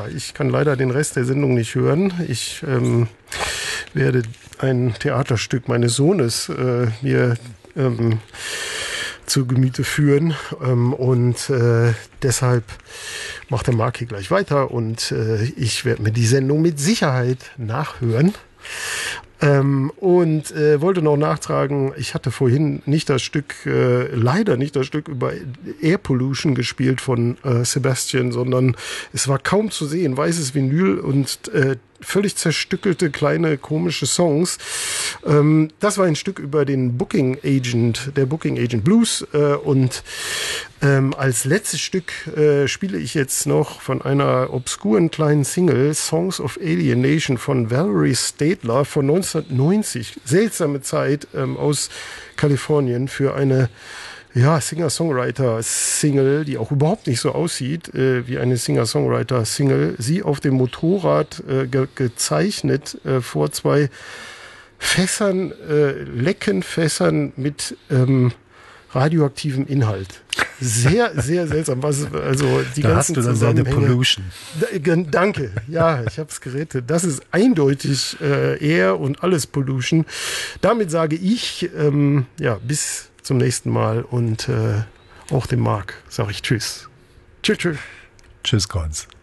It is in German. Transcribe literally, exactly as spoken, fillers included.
ich kann leider den Rest der Sendung nicht hören. Ich ähm, werde ein Theaterstück meines Sohnes äh, mir ähm, zu Gemüte führen ähm, und äh, deshalb macht der Marc hier gleich weiter und äh, ich werde mir die Sendung mit Sicherheit nachhören. Ähm, und äh, wollte noch nachtragen, ich hatte vorhin nicht das Stück, äh, leider nicht das Stück über Air Pollution gespielt von äh, Sebastian, sondern es war kaum zu sehen, weißes Vinyl und äh, völlig zerstückelte kleine komische Songs. Ähm, das war ein Stück über den Booking Agent, der Booking Agent Blues äh, und ähm, als letztes Stück äh, spiele ich jetzt noch von einer obskuren kleinen Single Songs of Alienation von Valerie Stadler von neunzehnhundertneunzig. Seltsame Zeit ähm, aus Kalifornien für eine ja, Singer-Songwriter-Single, die auch überhaupt nicht so aussieht äh, wie eine Singer-Songwriter-Single. Sie auf dem Motorrad äh, ge- gezeichnet äh, vor zwei Fässern, äh, Leckenfässern mit ähm, radioaktivem Inhalt. Sehr, sehr seltsam. Was, also die da ganzen hast du dann seine Pollution. Da, danke, ja, ich habe es gerettet. Das ist eindeutig äh, Air und alles Pollution. Damit sage ich, ähm, ja, bis zum nächsten Mal und äh, auch dem Marc sage ich Tschüss. Tschüss, tschüss. Tschüss, Konz.